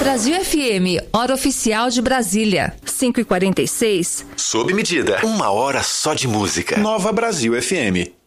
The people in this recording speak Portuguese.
Brasil FM, hora oficial de Brasília, 5h46. Sob medida, 1 hora só de música. Nova Brasil FM.